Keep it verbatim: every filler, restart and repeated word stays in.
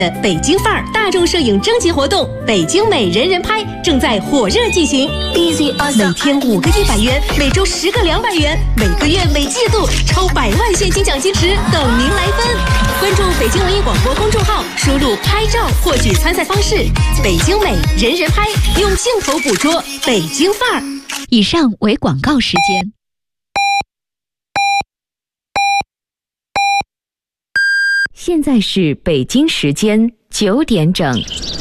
北京范儿大众摄影征集活动，北京美人人拍正在火热进行。每天五个一百元，每周十个两百元，每个月每季度超百万现金奖金池等您来分。关注北京文艺广播公众号，输入拍照获取参赛方式。北京美人人拍，用镜头捕捉北京范儿。 以上为广告时间。现在是北京时间九点整。